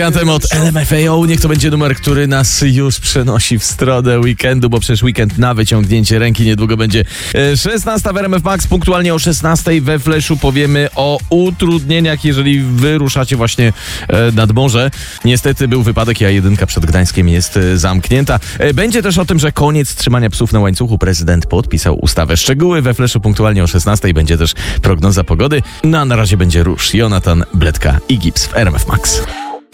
Anthem od LMFAO, niech to będzie numer, który nas już przenosi w stronę weekendu, bo przecież weekend na wyciągnięcie ręki niedługo będzie. 16 w RMF Max, punktualnie o 16 we Fleszu powiemy o utrudnieniach, jeżeli wyruszacie właśnie nad morze. Niestety był wypadek, A1 przed Gdańskiem jest zamknięta. Będzie też o tym, że koniec trzymania psów na łańcuchu. Prezydent podpisał ustawę. Szczegóły we Fleszu punktualnie o 16 będzie też prognoza pogody. No a na razie będzie Róż, Jonatan, Bledka i Gips w RMF Max.